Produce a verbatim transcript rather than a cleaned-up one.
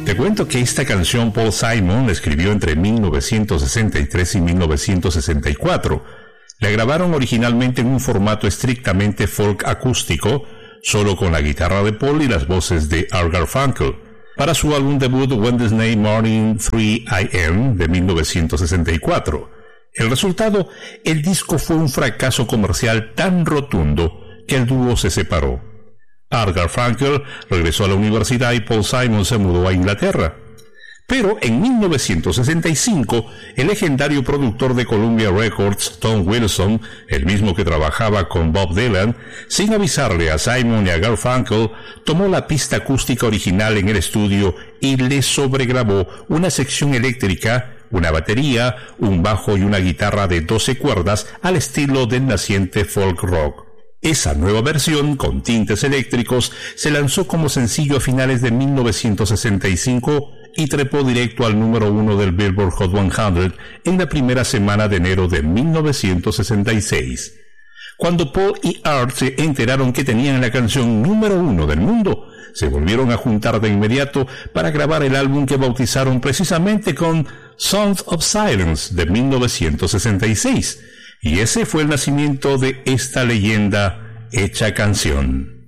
Te cuento que esta canción Paul Simon la escribió entre mil novecientos sesenta y tres y mil novecientos sesenta y cuatro. La grabaron originalmente en un formato estrictamente folk acústico, solo con la guitarra de Paul y las voces de Art Garfunkel, para su álbum debut Wednesday Morning three a m de mil novecientos sesenta y cuatro. El resultado, el disco fue un fracaso comercial tan rotundo que el dúo se separó. Art Garfunkel regresó a la universidad y Paul Simon se mudó a Inglaterra. Pero en mil novecientos sesenta y cinco, el legendario productor de Columbia Records, Tom Wilson, el mismo que trabajaba con Bob Dylan, sin avisarle a Simon y a Garfunkel, tomó la pista acústica original en el estudio y le sobregrabó una sección eléctrica, una batería, un bajo y una guitarra de doce cuerdas al estilo del naciente folk rock. Esa nueva versión, con tintes eléctricos, se lanzó como sencillo a finales de mil novecientos sesenta y cinco y trepó directo al número uno del Billboard Hot cien en la primera semana de enero de mil novecientos sesenta y seis. Cuando Paul y Art se enteraron que tenían la canción número uno del mundo, se volvieron a juntar de inmediato para grabar el álbum que bautizaron precisamente con Songs of Silence de mil novecientos sesenta y seis. Y ese fue el nacimiento de esta leyenda hecha canción.